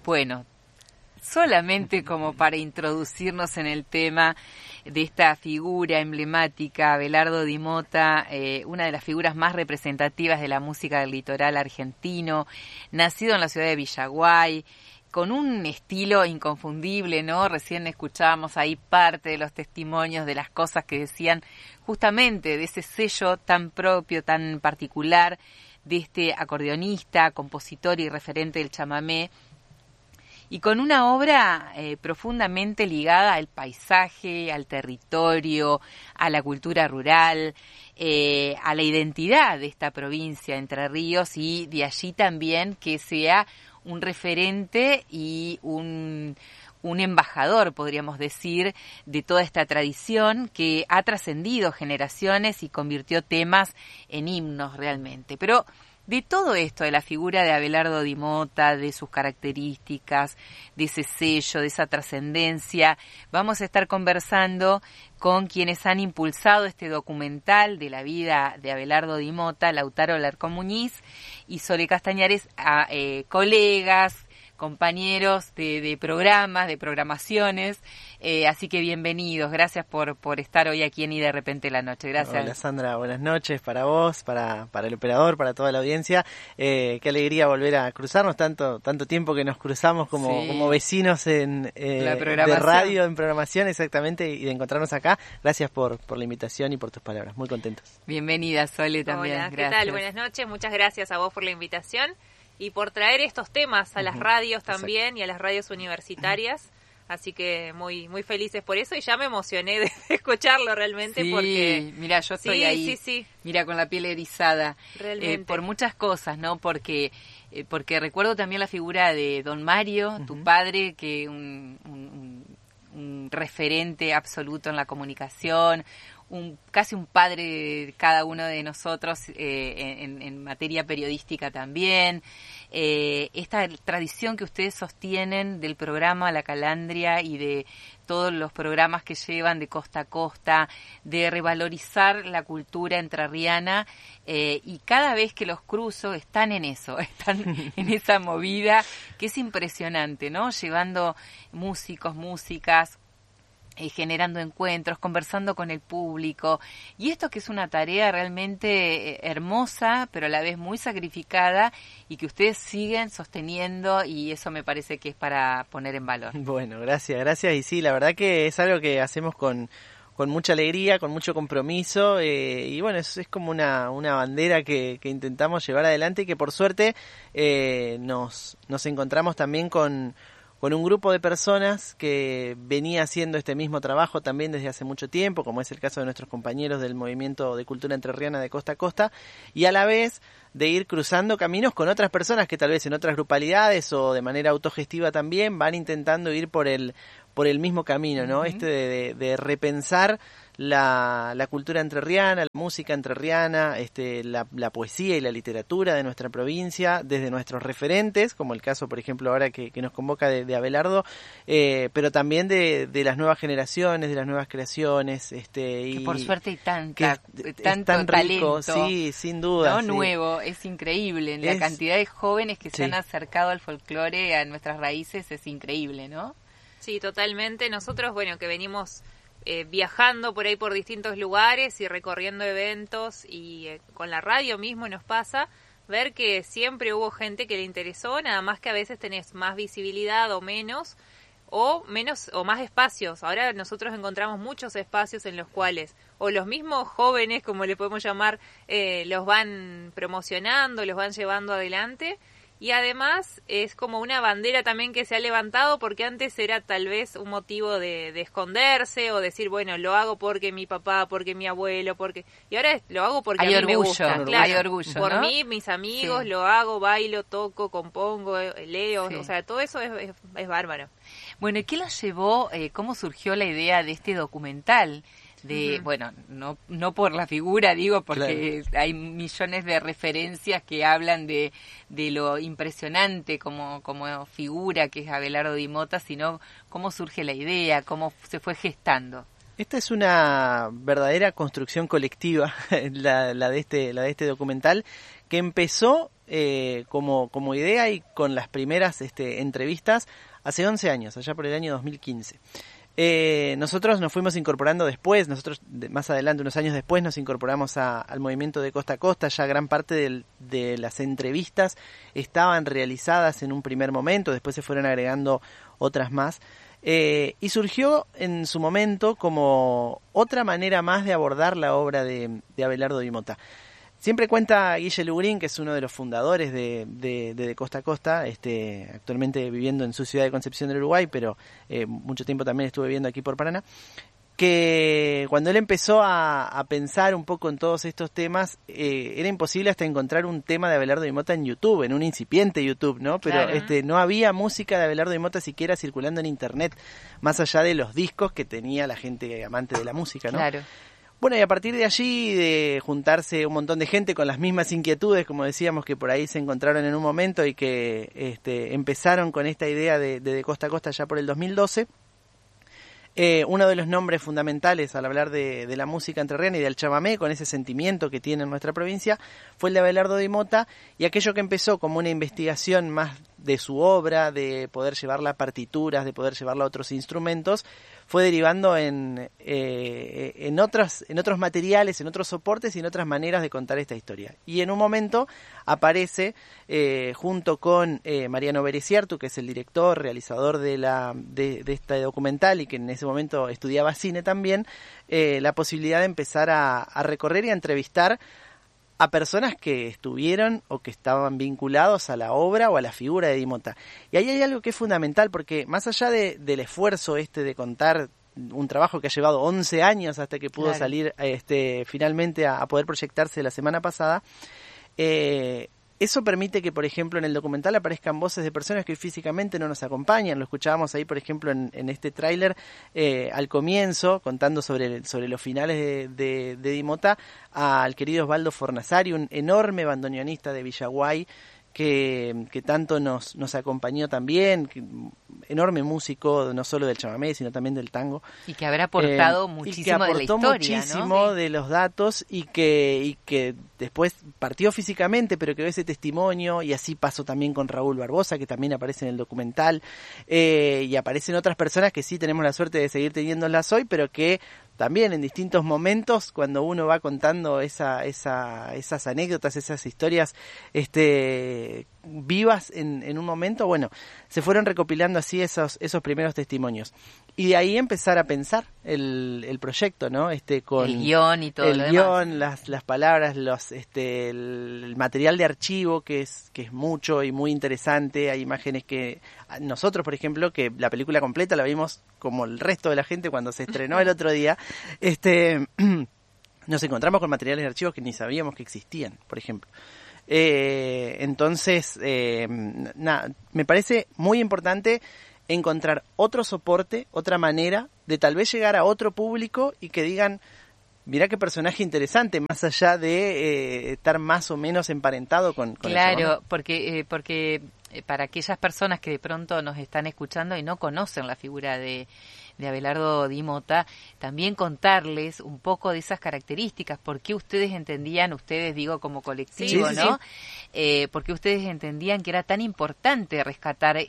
Bueno, solamente como para introducirnos en el tema de esta figura emblemática, Abelardo Di Mota, una de las figuras más representativas de la música del litoral argentino, nacido en la ciudad de Villaguay, con un estilo inconfundible, ¿no? Recién escuchábamos ahí parte de los testimonios de las cosas que decían justamente de ese sello tan propio, tan particular de este acordeonista, compositor y referente del chamamé, y con una obra profundamente ligada al paisaje, al territorio, a la cultura rural, a la identidad de esta provincia, Entre Ríos, y de allí también que sea un referente y un embajador, podríamos decir, de toda esta tradición que ha trascendido generaciones y convirtió temas en himnos realmente. Pero de todo esto, de la figura de Abelardo Di Mota, de sus características, de ese sello, de esa trascendencia, vamos a estar conversando con quienes han impulsado este documental de la vida de Abelardo Di Mota, Lautaro Alarcón Muñiz y Sole Castañares, colegas, compañeros de programas, de programaciones, así que bienvenidos, gracias por estar hoy aquí en Y de Repente la Noche, gracias. Hola Sandra, buenas noches para vos, para el operador, para toda la audiencia, qué alegría volver a cruzarnos, tanto tiempo que nos cruzamos como vecinos de radio, en programación, exactamente, y de encontrarnos acá, gracias por la invitación y por tus palabras, muy contentos. Bienvenida Sole también. Hola, ¿qué gracias. tal? Buenas noches, muchas gracias a vos por la invitación y por traer estos temas a las radios también. Exacto. Y a las radios universitarias. Así que muy muy felices por eso y ya me emocioné de escucharlo realmente. Sí, porque mira, yo estoy ahí, mira, con la piel erizada, por muchas cosas, ¿no? Porque recuerdo también la figura de Don Mario, tu padre, que un referente absoluto en la comunicación, casi un padre de cada uno de nosotros en materia periodística también. Esta tradición que ustedes sostienen del programa La Calandria y de todos los programas que llevan de costa a costa, de revalorizar la cultura entrerriana, y cada vez que los cruzo están en eso, están en esa movida que es impresionante, ¿no? Llevando músicos, músicas, generando encuentros, conversando con el público, y esto que es una tarea realmente hermosa, pero a la vez muy sacrificada, y que ustedes siguen sosteniendo, y eso me parece que es para poner en valor. Bueno, gracias, y sí, la verdad que es algo que hacemos con mucha alegría, con mucho compromiso, y bueno, es como una bandera que intentamos llevar adelante, y que por suerte nos encontramos también con un grupo de personas que venía haciendo este mismo trabajo también desde hace mucho tiempo, como es el caso de nuestros compañeros del Movimiento de Cultura Entrerriana de Costa a Costa, y a la vez de ir cruzando caminos con otras personas que tal vez en otras grupalidades o de manera autogestiva también van intentando ir por el mismo camino, ¿no? Uh-huh. De repensar la cultura entrerriana, la música entrerriana, la poesía y la literatura de nuestra provincia, desde nuestros referentes, como el caso, por ejemplo, ahora que nos convoca de Abelardo, pero también de las nuevas generaciones, de las nuevas creaciones. Que por suerte hay tanto tan rico, talento, sí, sin duda. ¿no? Sí. Nuevo, es increíble. La cantidad de jóvenes que se han acercado al folclore, a nuestras raíces, es increíble, ¿no? Sí, totalmente. Nosotros, bueno, que venimos viajando por ahí por distintos lugares y recorriendo eventos, y con la radio mismo nos pasa ver que siempre hubo gente que le interesó, nada más que a veces tenés más visibilidad o menos o más espacios. Ahora nosotros encontramos muchos espacios en los cuales o los mismos jóvenes, como le podemos llamar, los van promocionando, los van llevando adelante. Y además es como una bandera también que se ha levantado, porque antes era tal vez un motivo de esconderse o decir, bueno, lo hago porque mi papá, porque mi abuelo, y ahora lo hago porque hay a mí orgullo, me gusta. Claro, hay orgullo, por ¿no? mí, mis amigos, lo hago, bailo, toco, compongo, leo, o sea, todo eso es bárbaro. Bueno, ¿y qué los llevó, cómo surgió la idea de este documental? Bueno, no por la figura, digo, porque hay millones de referencias que hablan de lo impresionante como figura que es Abelardo Di Mota, sino cómo surge la idea, cómo se fue gestando. Esta es una verdadera construcción colectiva, la de este documental, que empezó como idea y con las primeras entrevistas hace 11 años, allá por el año 2015. Nosotros nos fuimos incorporando después, más adelante, unos años después, nos incorporamos al movimiento de Costa a Costa. Ya gran parte de las entrevistas estaban realizadas en un primer momento, después se fueron agregando otras más. Y surgió en su momento como otra manera más de abordar la obra de Abelardo Di Mota. Siempre cuenta Guille Lugrin, que es uno de los fundadores de Costa a Costa, actualmente viviendo en su ciudad de Concepción del Uruguay, pero mucho tiempo también estuve viviendo aquí por Paraná, que cuando él empezó a pensar un poco en todos estos temas, era imposible hasta encontrar un tema de Abelardo Di Mota en YouTube, en un incipiente YouTube, ¿no? Pero Claro. no había música de Abelardo Di Mota siquiera circulando en internet, más allá de los discos que tenía la gente amante de la música, ¿no? Claro. Bueno, y a partir de allí, de juntarse un montón de gente con las mismas inquietudes, como decíamos, que por ahí se encontraron en un momento y que empezaron con esta idea de Costa a Costa ya por el 2012, uno de los nombres fundamentales al hablar de la música entrerriana y del chamamé, con ese sentimiento que tiene en nuestra provincia, fue el de Abelardo Di Mota, y aquello que empezó como una investigación más de su obra, de poder llevarla a partituras, de poder llevarla a otros instrumentos, fue derivando en otros materiales, en otros soportes y en otras maneras de contar esta historia. Y en un momento aparece, junto con Mariano Beresciartu, que es el director, realizador de este documental y que en ese momento estudiaba cine también, la posibilidad de empezar a recorrer y a entrevistar a personas que estuvieron o que estaban vinculados a la obra o a la figura de Di Mota. Y ahí hay algo que es fundamental, porque más allá del esfuerzo de contar un trabajo que ha llevado 11 años hasta que pudo salir finalmente a poder proyectarse la semana pasada, eso permite que, por ejemplo, en el documental aparezcan voces de personas que físicamente no nos acompañan. Lo escuchábamos ahí, por ejemplo, en este tráiler, al comienzo, contando sobre los finales de Di Mota, al querido Osvaldo Fornasari, un enorme bandoneonista de Villaguay, que tanto nos acompañó también, enorme músico, no solo del chamamé, sino también del tango. Y que habrá aportado muchísimo de la historia, muchísimo, ¿no? de los datos y que después partió físicamente, pero que dio ese testimonio, y así pasó también con Raúl Barbosa, que también aparece en el documental, y aparecen otras personas que sí tenemos la suerte de seguir teniéndolas hoy, pero que también en distintos momentos, cuando uno va contando esas anécdotas, esas historias vivas en un momento, bueno, se fueron recopilando así esos primeros testimonios. Y de ahí empezar a pensar el proyecto, ¿no? Con el guión y todo el lo guión, demás. las palabras, el material de archivo, que es mucho y muy interesante. Hay imágenes que nosotros, por ejemplo, que la película completa la vimos como el resto de la gente cuando se estrenó el otro día, nos encontramos con materiales de archivos que ni sabíamos que existían, por ejemplo. Entonces, me parece muy importante encontrar otro soporte, otra manera de tal vez llegar a otro público y que digan, mirá qué personaje interesante, más allá de estar más o menos emparentado con claro, porque para aquellas personas que de pronto nos están escuchando y no conocen la figura de Abelardo Di Mota, también contarles un poco de esas características, por qué ustedes entendían, digo como colectivo, sí, ¿no? Porque ustedes entendían que era tan importante rescatar